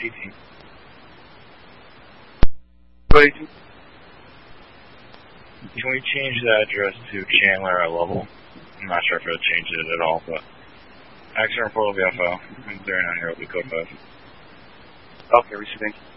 CT. 22. Can we change the address to Chandler at Level? I'm not sure if it'll change it at all, but accident report will be FO. 39 here will be code 5. Okay, receiving.